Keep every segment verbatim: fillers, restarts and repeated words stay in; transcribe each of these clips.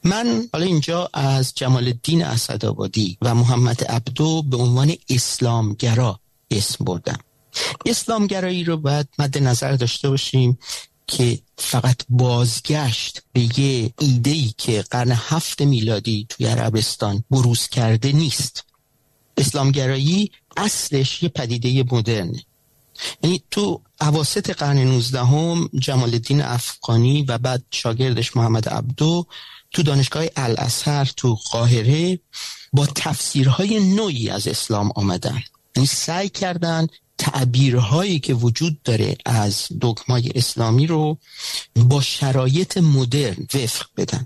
من حالا اینجا از جمال الدین اسدآبادی و محمد عبدو به عنوان اسلامگرا اسم بردم. اسلامگرایی رو باید مد نظر داشته باشیم که فقط بازگشت به یه ایده‌ای که قرن هفت میلادی توی عربستان بروز کرده نیست. اسلامگرایی اصلش یه پدیده مدرنه. یعنی تو اواسط قرن نوزدهم جمال الدین افغانی و بعد شاگردش محمد عبدو تو دانشگاه الازهر تو قاهره با تفسیرهای نوعی از اسلام آمدن. یعنی سعی کردن تعبیرهایی که وجود داره از دگمای اسلامی رو با شرایط مدرن وفق بدن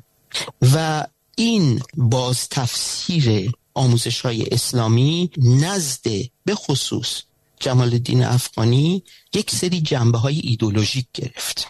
و این باز تفسیر آموزش‌های اسلامی نزد به خصوص جمال الدین افغانی یک سری جنبه‌های ایدئولوژیک گرفت.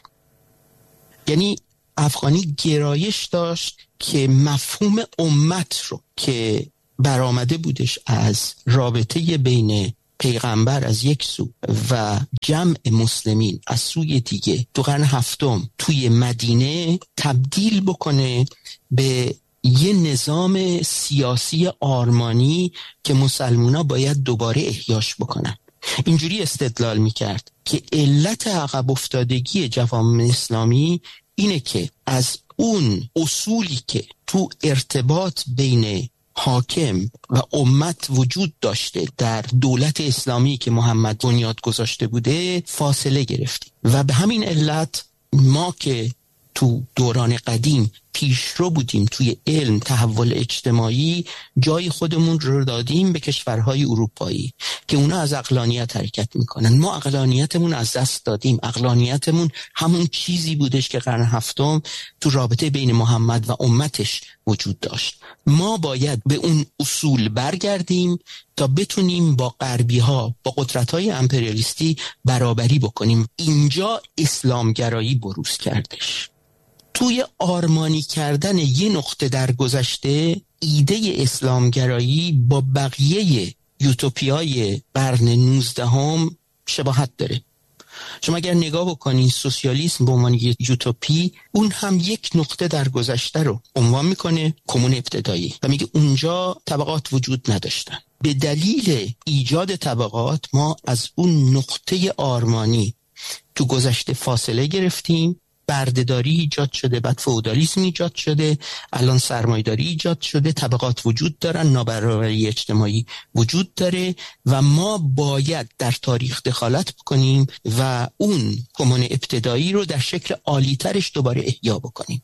یعنی افغانی گرایش داشت که مفهوم امت رو که برآمده بودش از رابطه بین پیغمبر از یک سو و جمع مسلمین از سوی دیگه تو قرن هفتم توی مدینه تبدیل بکنه به یه نظام سیاسی آرمانی که مسلمونا باید دوباره احیاش بکنن. اینجوری استدلال میکرد که علت عقب افتادگی جوامع اسلامی اینه که از اون اصولی که تو ارتباط بین حاکم و امت وجود داشته در دولت اسلامی که محمد بنیاد گذاشته بوده فاصله گرفتیم و به همین علت ما که تو دوران قدیم پیشرو بودیم توی علم تحول اجتماعی جای خودمون رو دادیم به کشورهای اروپایی که اونا از عقلانیت حرکت میکنن. ما عقلانیتمون از دست دادیم. عقلانیتمون همون چیزی بودش که قرن هفتم تو رابطه بین محمد و امتش وجود داشت. ما باید به اون اصول برگردیم تا بتونیم با غربی ها با قدرت های امپریالیستی برابری بکنیم. اینجا اسلامگرایی بروز کردش. توی آرمانی کردن یه نقطه در گذشته ایده اسلامگرایی با بقیه یوتوپیای قرن نوزدهم شباهت داره. شما اگر نگاه بکنین سوسیالیسم به عنوان یه یوتوپی، اون هم یک نقطه در گذشته رو عنوان میکنه، کمون ابتدایی، و میگه اونجا طبقات وجود نداشتن. به دلیل ایجاد طبقات ما از اون نقطه آرمانی تو گذشته فاصله گرفتیم، بردهداری ایجاد شده، بعد فئودالیسم ایجاد شده، الان سرمایه‌داری ایجاد شده، طبقات وجود دارن، نابرابری اجتماعی وجود داره و ما باید در تاریخ دخالت بکنیم و اون کمون ابتدایی رو در شکل عالی‌ترش دوباره احیا بکنیم.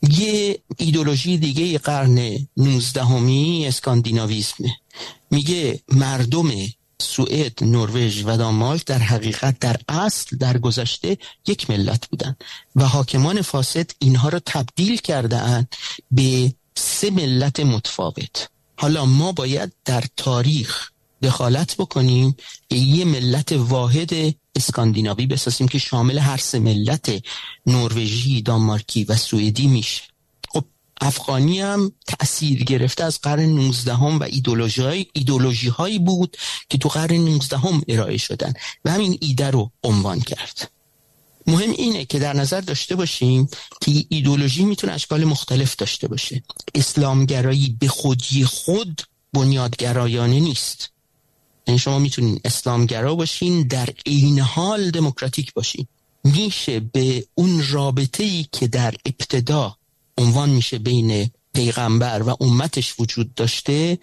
یه ایدئولوژی دیگه قرن نوزدهمی اسکاندیناویسمه. میگه مردم سوئد، نروژ و دانمارک در حقیقت در اصل در گذشته یک ملت بودن و حاکمان فاسد اینها رو تبدیل کردن به سه ملت متفاوت. حالا ما باید در تاریخ دخالت بکنیم که یه ملت واحد اسکاندیناوی بسازیم که شامل هر سه ملت نروژی، دانمارکی و سوئدی میشه. خب افغانی هم تأثیر گرفته از قرن نوزدهم و ایدئولوژی ایدئولوژی هایی بود که تو قرن نوزدهم ارائه شدن و همین ایده رو عنوان کرد. مهم اینه که در نظر داشته باشیم که ایدئولوژی میتونه اشکال مختلف داشته باشه. اسلامگرایی به خودی خود بنیادگرایانه نیست. یعنی شما میتونین اسلامگرا باشین در عین حال دموکراتیک باشین. میشه به اون رابطه‌ای که در ابتدا عنوان میشه بین پیغمبر و امتش وجود داشته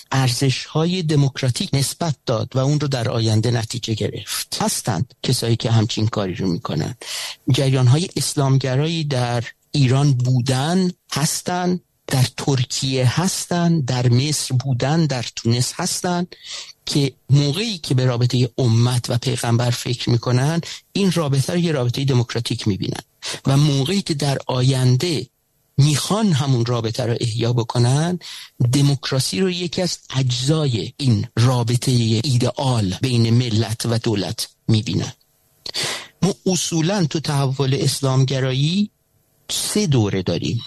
ارزش‌های دموکراتیک نسبت داد و اون رو در آینده نتیجه گرفت. هستند کسایی که همچین کاری رو میکنن. جریان‌های اسلامگرایی در ایران بودن، هستن، در ترکیه هستن، در مصر بودن، در تونس هستن که موقعی که به رابطه امت و پیغمبر فکر میکنن این رابطه رو یه رابطه دموکراتیک میبینن و موقعی که در آینده میخوان همون رابطه رو احیا بکنن دموکراسی رو یکی از اجزای این رابطه ایدئال بین ملت و دولت میبینن. ما اصولاً تو تحول اسلامگرایی سه دوره داریم.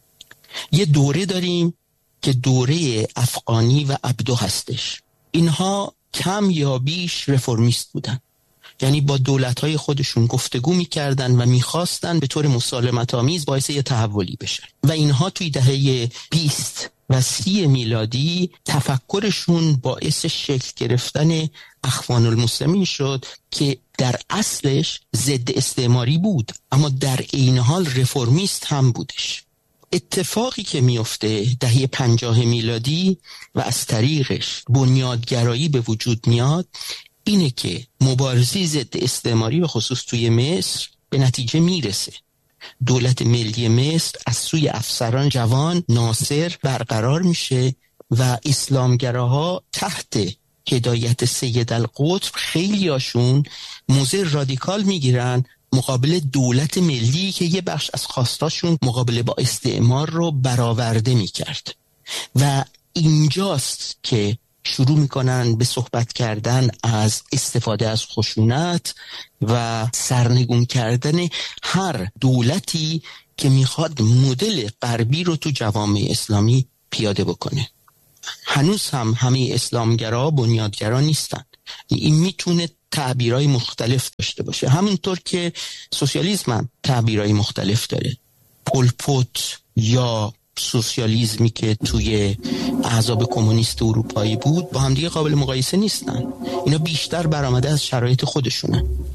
یه دوره داریم که دوره افغانی و عبدو هستش. اینها کم یا بیش رفرمیست بودن. یعنی با دولت‌های خودشون گفتگو می‌کردن و می‌خواستن به طور مسالمت آمیز باعث یه تحولی بشن و اینها توی دهه بیست و سی میلادی تفکرشون باعث شکل گرفتن اخوان المسلمین شد که در اصلش ضد استعماری بود اما در این حال رفرمیست هم بودش. اتفاقی که میفته دهه پنجاه میلادی و از طریقش بنیادگرایی به وجود میاد اینه که مبارزه ضد استعماری به خصوص توی مصر به نتیجه میرسه. دولت ملی مصر از سوی افسران جوان ناصر برقرار میشه و اسلامگراها تحت هدایت سید القطب خیلی هاشون موضع رادیکال میگیرن مقابل دولت ملی که یه بخش از خواستاشون مقابله با استعمار رو برآورده میکرد و اینجاست که شروع میکنن به صحبت کردن از استفاده از خشونت و سرنگون کردن هر دولتی که میخواد مدل غربی رو تو جوامع اسلامی پیاده بکنه. هنوز هم همه اسلامگرا بنیادگرا نیستن. این میتونه تعبیرهای مختلف داشته باشه، همونطور که سوسیالیسم هم تعبیرهای مختلف داره. پول پوت یا سوسیالیسمی که توی احزاب کمونیست اروپایی بود با هم دیگه قابل مقایسه نیستن. اینا بیشتر برآمده از شرایط خودشونه.